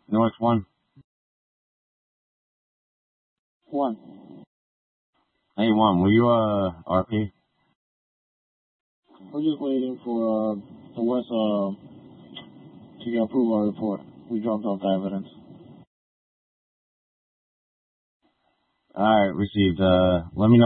North 1. 1. Hey, 1, were you, RP? We're just waiting for, the West, to approve our report. We dropped off the evidence. Alright, received. Let me know.